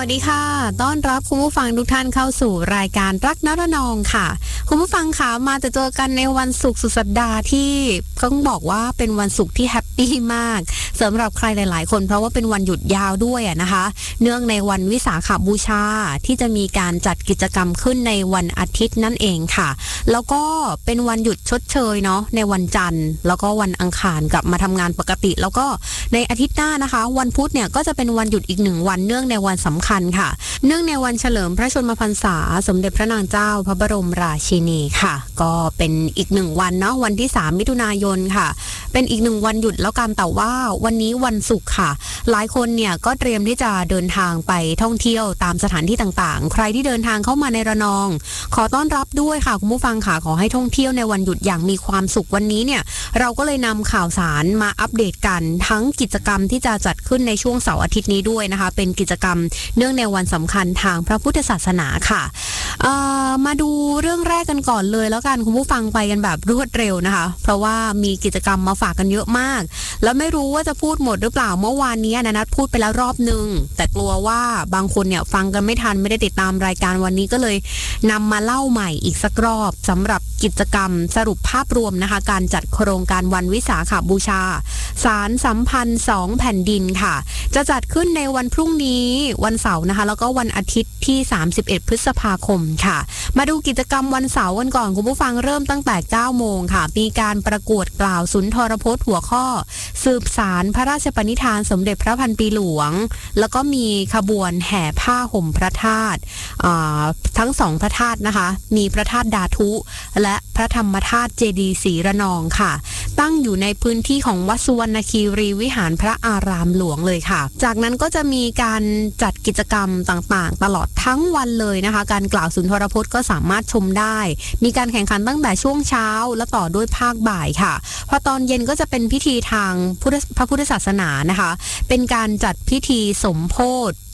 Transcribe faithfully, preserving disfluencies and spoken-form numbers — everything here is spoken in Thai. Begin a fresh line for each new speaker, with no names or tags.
วัสดีค่ะต้อนรับคุณผู้ฟังทุกท่านเข้าสู่รายการรักนรนองค่ะคุณผู้ฟังคะมาจะเจอกันในวันศุกร์สุดสัปดาห์ที่ต้องบอกว่าเป็นวันศุกร์ที่แฮปปี้มากสำหรับใครหลายๆคนเพราะว่าเป็นวันหยุดยาวด้วยอะนะคะเนื่องในวันวิสาขบูชาที่จะมีการจัดกิจกรรมขึ้นในวันอาทิตย์นั่นเองค่ะแล้วก็เป็นวันหยุดชดเชยเนาะในวันจันทร์แล้วก็วันอังคารกลับมาทำงานปกติแล้วก็ในอาทิตย์หน้านะคะวันพุธเนี่ยก็จะเป็นวันหยุดอีกหนึ่งวันเนื่องในวันสำคัญค่ะเนื่องในวันเฉลิมพระชนมพรรษาสมเด็จพระนางเจ้าพระบรมราชินีค่ะก็เป็นอีกหนึ่งวันเนาะวันที่สามมิถุนายนค่ะเป็นอีกหนึ่งวันหยุดแล้วกันแต่ว่าวันนี้วันศุกร์ค่ะหลายคนเนี่ยก็เตรียมที่จะเดินทางไปท่องเที่ยวตามสถานที่ต่างๆใครที่เดินทางเข้ามาในระนองขอต้อนรับด้วยค่ะคุณผู้ฟังค่ะขอให้ท่องเที่ยวในวันหยุดอย่างมีความสุขวันนี้เนี่ยเราก็เลยนำข่าวสารมาอัปเดตกันทั้งกิจกรรมที่จะจัดขึ้นในช่วงเสาร์อาทิตย์นี้ด้วยนะคะเป็นกิจกรรมเนื่องในวันสำคัญทางพระพุทธศาสนาค่ะมาดูเรื่องแรกกันก่อนเลยแล้วกันคุณผู้ฟังไปกันแบบรวดเร็วนะคะเพราะว่ามีกิจกรรมมาฝากกันเยอะมากแล้วไม่รู้ว่าจะพูดหมดหรือเปล่าเมื่อวานนี้นะนัทพูดไปแล้วรอบนึงแต่กลัวว่าบางคนเนี่ยฟังกันไม่ทันไม่ได้ติดตามรายการวันนี้ก็เลยนำมาเล่าใหม่อีกสักรอบสำหรับกิจกรรมสรุปภาพรวมนะคะการจัดโครงการวันวิสาขบูชาสารสัมพันธ์สองแผ่นดินค่ะจะจัดขึ้นในวันพรุ่งนี้วันเสาร์นะคะแล้วก็วันอาทิตย์ที่สามสิบเอ็ดพฤษภาคมค่ะมาดูกิจกรรมวันเสาร์กันก่อนคุณผู้ฟังเริ่มตั้งแต่เก้าโมงค่ะมีการประกวดกล่าวสุนทรพจน์หัวข้อสืบสารพระราชปณิธานสมเด็จพระพันปีหลวงแล้วก็มีขบวนแห่ผ้าห่มพระธาตุทั้งสองพระธาตุนะคะมีพระธาตุดาทุและพระธรรมธาตุเจดีย์ศรีระนองค่ะตั้งอยู่ในพื้นที่ของวัดสุวรรณคีรีวิหารพระอารามหลวงเลยค่ะจากนั้นก็จะมีการจัดกิจกรรมต่างๆตลอดทั้งวันเลยนะคะการกล่าวสุนทรพจน์ก็สามารถชมได้มีการแข่งขันตั้งแต่ช่วงเช้าและต่อด้วยภาคบ่ายค่ะพอตอนเย็นก็จะเป็นพิธีทางพระพุทธศาสนานะคะเป็นการจัดพิธีสมโภช